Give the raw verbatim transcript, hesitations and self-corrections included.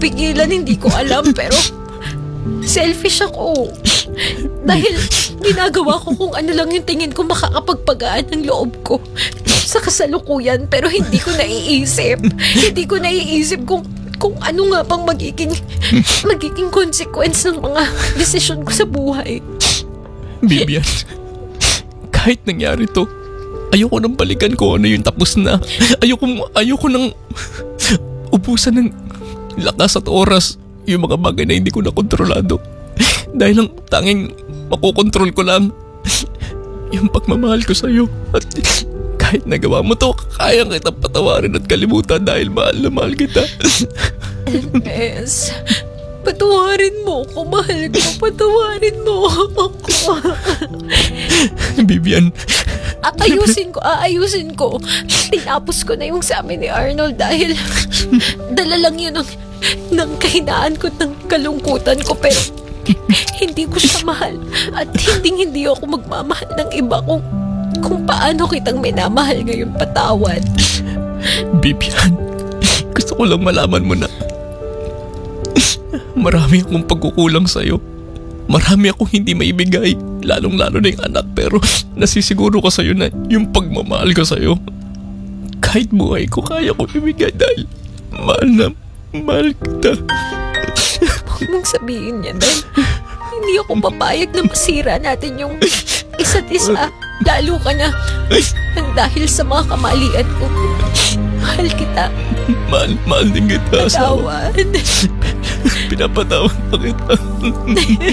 mapigilan, hindi ko alam, pero selfish ako. Dahil ginagawa ko kung ano lang yung tingin ko makakapagpagaan ng loob ko sa kasalukuyan, pero hindi ko naiisip. Hindi ko naiisip kung kung ano nga bang magiging magiging consequence ng mga desisyon ko sa buhay. Bibian, kahit nangyari to, ayoko nang balikan ko ano yung tapos na. Ayoko, ayoko nang ubusan ng lakas at oras yung mga bagay na hindi ko na kontrolado. Dahil ang tanging makokontrol ko lang yung pagmamahal ko sa'yo. At kahit nagawa mo to, kaya kitang patawarin at kalimutan dahil mahal na mahal kita. Yes. Patawarin mo ako, mahal ko. Patawarin mo ako. Bibian, Aayusin ko, aayusin ko. Tinapos ko na yung sa amin ni Arnold dahil dala lang yun ng, ng kahinaan ko, ng kalungkutan ko. Pero hindi ko siya mahal. At hindi hindi ako magmamahal ng iba kung, kung paano kitang minamahal ngayon. Patawad. Bibian, gusto ko lang malaman mo na marami akong pagkukulang sa'yo. Marami akong hindi maibigay, lalong-lalo na yung anak, pero nasisiguro ko sa'yo na yung pagmamahal ko sa'yo, kahit buhay ko, kaya ko ibigay dahil mahal na mahal kita. Huwag mong sabihin yan dahil hindi ako papayag na masira natin yung isa't isa. Lalo ka na nang dahil sa mga kamalian ko. Mahal kita. Mahal, mahal din kita. Patawad. Pinapatawad pa kita.